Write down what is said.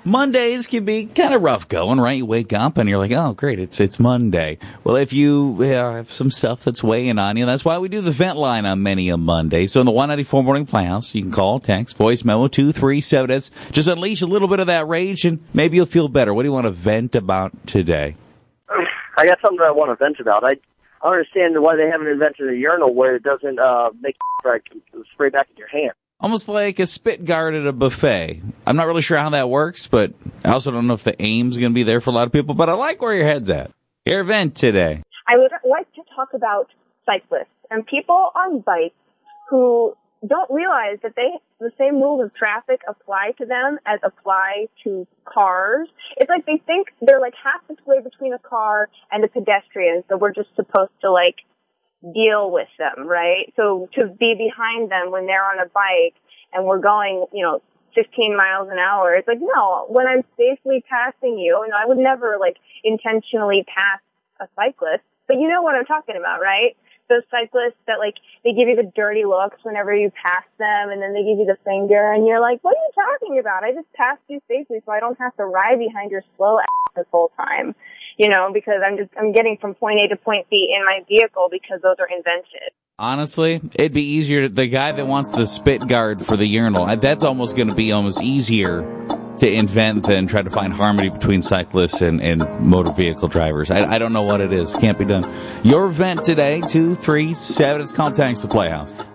Mondays can be kind of rough going, right? You wake up and you're like, oh, great, it's Monday. Well, if you have some stuff that's weighing on you, that's why we do the vent line on many a Monday. So in the 194 Morning Playhouse, you can call, text, voice memo, 237. Just unleash a little bit of that rage and maybe you'll feel better. What do you want to vent about today? I got something I want to vent about. I understand why they haven't invented a urinal where it doesn't make spray back in your hand. Almost like a spit guard at a buffet. I'm not really sure how that works, but I also don't know if the aim's going to be there for a lot of people, but I like where your head's at. Your event today. I would like to talk about cyclists and people on bikes who don't realize that the same rules of traffic apply to them as apply to cars. It's like they think they're like half the way between a car and a pedestrian, so we're just supposed to like deal with them, right? So to be behind them when they're on a bike and we're going, 15 miles an hour, it's like, no, when I'm safely passing you, and I would never like intentionally pass a cyclist, but you know what I'm talking about, right? Those cyclists that like, they give you the dirty looks whenever you pass them and then they give you the finger and you're like, what are you talking about? I just passed you safely so I don't have to ride behind your slow ass this whole time, because I'm getting from point A to point B in my vehicle because those are invented. Honestly, it'd be easier. The guy that wants the spit guard for the urinal, that's almost going to be almost easier to invent than try to find harmony between cyclists and motor vehicle drivers. I don't know what it is. Can't be done. Your event today, 237. It's called Tanks the Playhouse.